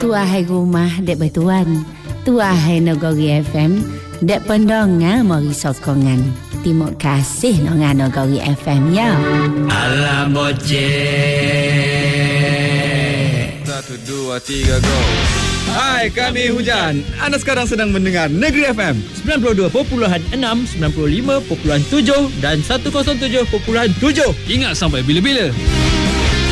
Tuahai rumah dek bertuan. Tuahai Nagori FM dek pendonga mari sokongan. Terima kasih nonga Nagori FM ya. Alam boce. 1, 2, 3, go. Hai, kami Hujan. Anda sekarang sedang mendengar Negeri FM 92.6, 95.7 dan 107.7. Ingat sampai bila-bila.